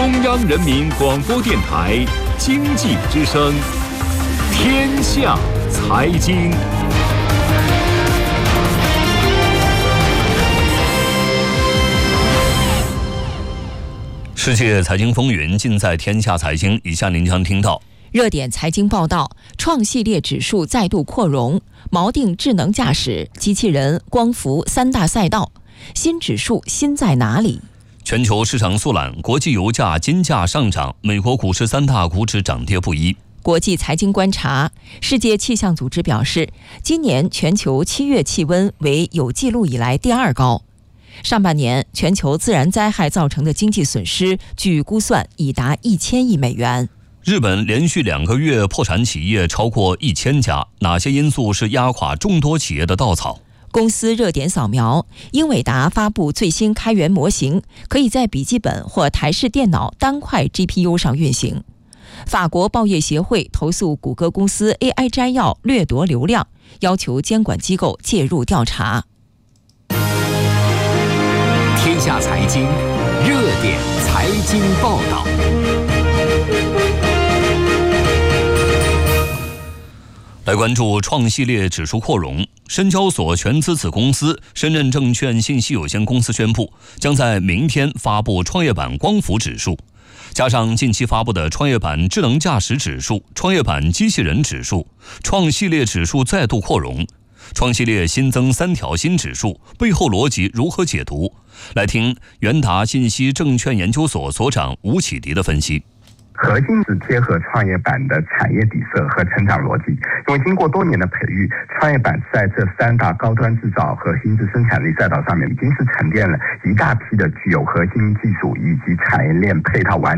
中央人民广播电台经济之声，天下财经。 世界财经风云尽在天下财经。以下您将听到热点财经报道：创系列指数再度扩容，锚定智能驾驶、机器人、光伏三大赛道。新指数新在哪里？ 全球市场肃懒，国际油价、金价上涨，美国股市三大股指涨跌不一。 国际财经观察：世界气象组织表示，今年全球7月气温为有记录以来第2高。上半年，全球自然灾害造成的经济损失，据估算已达1000亿美元。 日本连续2个月破产企业超过1000家，哪些因素是压垮众多企业的稻草？ 公司热点扫描：英伟达发布最新开源模型，可以在笔记本或台式电脑单块 GPU 上运行。法国报业协会投诉谷歌公司 AI 摘要掠夺流量，要求监管机构介入调查。 天下财经热点财经报道。 来关注创系列指数扩容。深交所全资子公司深圳证券信息有限公司宣布，将在明天发布创业板光伏指数，加上近期发布的创业板智能驾驶指数、创业板机器人指数，创系列指数再度扩容。创系列新增3条新指数，背后逻辑如何解读？来听元达信息证券研究所所长吴启迪的分析。 核心是贴合创业板的产业底色和成长逻辑，因为经过多年的培育，创业板在这3大高端制造和新质生产力赛道上面，已经是沉淀了一大批的具有核心技术以及产业链配套完